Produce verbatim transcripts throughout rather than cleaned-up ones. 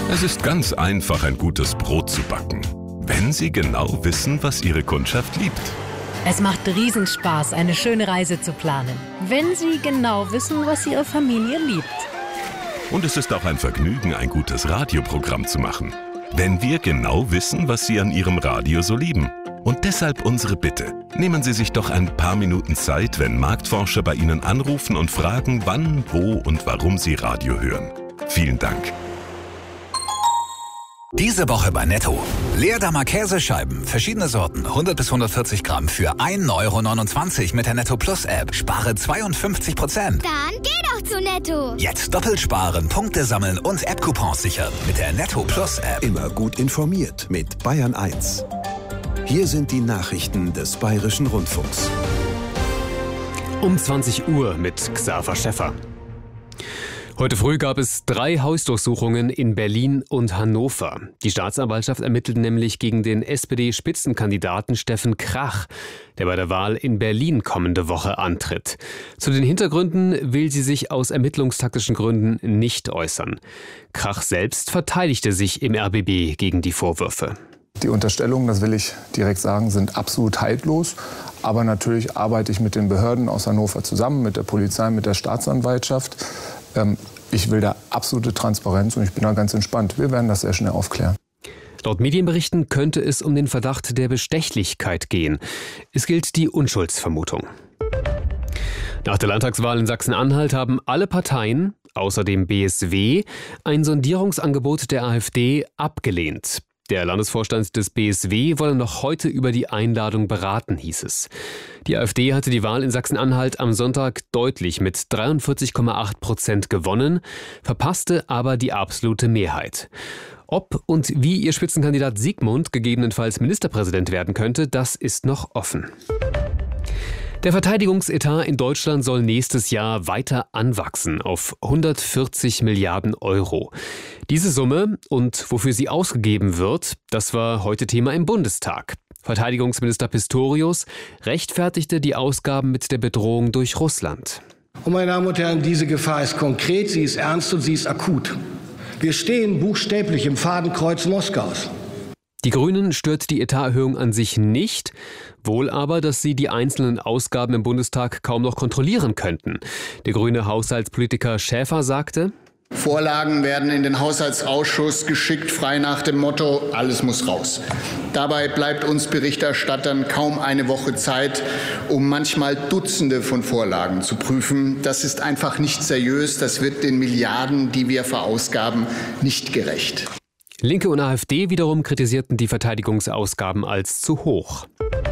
Es ist ganz einfach, ein gutes Brot zu backen, wenn Sie genau wissen, was Ihre Kundschaft liebt. Es macht Riesenspaß, eine schöne Reise zu planen, wenn Sie genau wissen, was Ihre Familie liebt. Und es ist auch ein Vergnügen, ein gutes Radioprogramm zu machen, wenn wir genau wissen, was Sie an Ihrem Radio so lieben. Und deshalb unsere Bitte. Nehmen Sie sich doch ein paar Minuten Zeit, wenn Marktforscher bei Ihnen anrufen und fragen, wann, wo und warum Sie Radio hören. Vielen Dank. Diese Woche bei Netto. Leerdammer Käsescheiben, verschiedene Sorten, hundert bis hundertvierzig Gramm für ein Euro neunundzwanzig mit der Netto Plus App. Spare zweiundfünfzig Prozent. Dann geh doch zu Netto. Jetzt doppelt sparen, Punkte sammeln und App-Coupons sichern mit der Netto Plus App. Immer gut informiert mit Bayern eins. Hier sind die Nachrichten des Bayerischen Rundfunks. Um zwanzig Uhr mit Xaver Schäffer. Heute früh gab es drei Hausdurchsuchungen in Berlin und Hannover. Die Staatsanwaltschaft ermittelt nämlich gegen den S P D-Spitzenkandidaten Steffen Krach, der bei der Wahl in Berlin kommende Woche antritt. Zu den Hintergründen will sie sich aus ermittlungstaktischen Gründen nicht äußern. Krach selbst verteidigte sich im R B B gegen die Vorwürfe. Die Unterstellungen, das will ich direkt sagen, sind absolut haltlos. Aber natürlich arbeite ich mit den Behörden aus Hannover zusammen, mit der Polizei, mit der Staatsanwaltschaft. Ich will da absolute Transparenz und ich bin da ganz entspannt. Wir werden das sehr schnell aufklären. Laut Medienberichten könnte es um den Verdacht der Bestechlichkeit gehen. Es gilt die Unschuldsvermutung. Nach der Landtagswahl in Sachsen-Anhalt haben alle Parteien, außer dem B S W, ein Sondierungsangebot der AfD abgelehnt. Der Landesvorstand des B S W wolle noch heute über die Einladung beraten, hieß es. Die AfD hatte die Wahl in Sachsen-Anhalt am Sonntag deutlich mit dreiundvierzig Komma acht Prozent gewonnen, verpasste aber die absolute Mehrheit. Ob und wie ihr Spitzenkandidat Sigmund gegebenenfalls Ministerpräsident werden könnte, das ist noch offen. Der Verteidigungsetat in Deutschland soll nächstes Jahr weiter anwachsen auf hundertvierzig Milliarden Euro. Diese Summe und wofür sie ausgegeben wird, das war heute Thema im Bundestag. Verteidigungsminister Pistorius rechtfertigte die Ausgaben mit der Bedrohung durch Russland. Und meine Damen und Herren, diese Gefahr ist konkret, sie ist ernst und sie ist akut. Wir stehen buchstäblich im Fadenkreuz Moskaus. Die Grünen stört die Etaterhöhung an sich nicht, wohl aber, dass sie die einzelnen Ausgaben im Bundestag kaum noch kontrollieren könnten. Der grüne Haushaltspolitiker Schäfer sagte: Vorlagen werden in den Haushaltsausschuss geschickt, frei nach dem Motto, alles muss raus. Dabei bleibt uns Berichterstattern kaum eine Woche Zeit, um manchmal Dutzende von Vorlagen zu prüfen. Das ist einfach nicht seriös, das wird den Milliarden, die wir verausgaben, nicht gerecht. Linke und AfD wiederum kritisierten die Verteidigungsausgaben als zu hoch.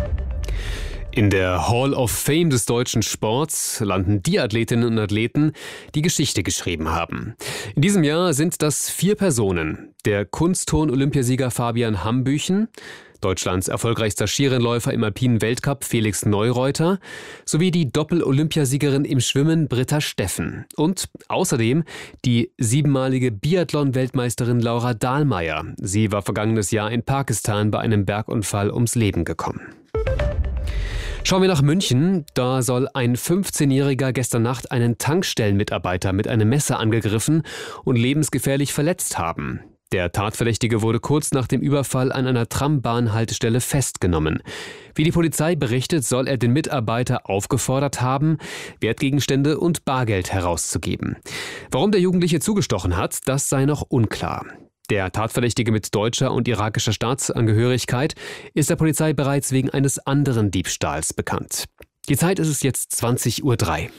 In der Hall of Fame des deutschen Sports landen die Athletinnen und Athleten, die Geschichte geschrieben haben. In diesem Jahr sind das vier Personen. Der Kunstturn-Olympiasieger Fabian Hambüchen, Deutschlands erfolgreichster Skirennläufer im alpinen Weltcup Felix Neureuter sowie die Doppel-Olympiasiegerin im Schwimmen Britta Steffen und außerdem die siebenmalige Biathlon-Weltmeisterin Laura Dahlmeier. Sie war vergangenes Jahr in Pakistan bei einem Bergunfall ums Leben gekommen. Schauen wir nach München. Da soll ein fünfzehnjähriger gestern Nacht einen Tankstellenmitarbeiter mit einem Messer angegriffen und lebensgefährlich verletzt haben. Der Tatverdächtige wurde kurz nach dem Überfall an einer Trambahnhaltestelle festgenommen. Wie die Polizei berichtet, soll er den Mitarbeiter aufgefordert haben, Wertgegenstände und Bargeld herauszugeben. Warum der Jugendliche zugestochen hat, das sei noch unklar. Der Tatverdächtige mit deutscher und irakischer Staatsangehörigkeit ist der Polizei bereits wegen eines anderen Diebstahls bekannt. Die Zeit ist es jetzt zwanzig Uhr drei.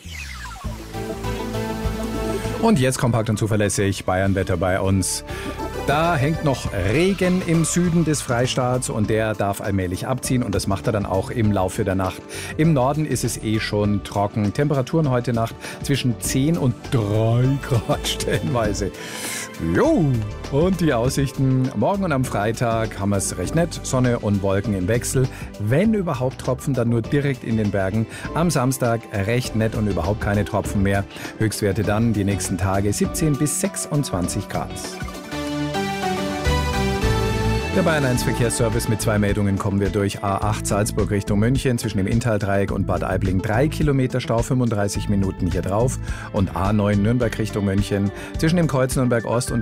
Und jetzt kompakt und zuverlässig Bayernwetter bei uns. Da hängt noch Regen im Süden des Freistaats und der darf allmählich abziehen und das macht er dann auch im Laufe der Nacht. Im Norden ist es eh schon trocken. Temperaturen heute Nacht zwischen zehn und drei Grad stellenweise. Jo, und die Aussichten morgen und am Freitag haben wir es recht nett. Sonne und Wolken im Wechsel. Wenn überhaupt Tropfen, dann nur direkt in den Bergen. Am Samstag recht nett und überhaupt keine Tropfen mehr. Höchstwerte dann die nächsten Tage siebzehn bis sechsundzwanzig Grad. Der Bayern eins Verkehrsservice mit zwei Meldungen kommen wir durch. A acht Salzburg Richtung München zwischen dem Inntal-Dreieck und Bad Aibling drei Kilometer Stau, fünfunddreißig Minuten hier drauf. Und A neun Nürnberg Richtung München zwischen dem Kreuz Nürnberg Ost und